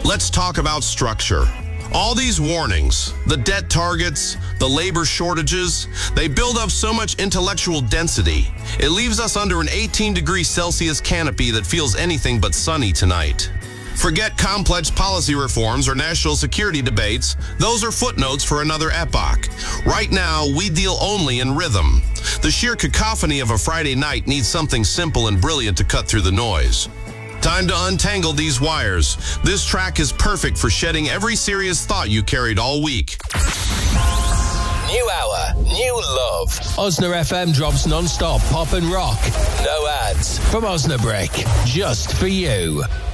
Let's talk about structure. All these warnings, the debt targets, the labor shortages, they build up so much intellectual density. It leaves us under an 18-degree-Celsius canopy that feels anything but sunny tonight. Forget complex policy reforms or national security debates. Those are footnotes for another epoch. Right now, we deal only in rhythm. The sheer cacophony of a Friday night needs something simple and brilliant to cut through the noise. Time to untangle these wires. This track is perfect for shedding every serious thought you carried all week. New hour, new love. Osna FM drops non-stop pop and rock. No ads from Osnabrick, just for you.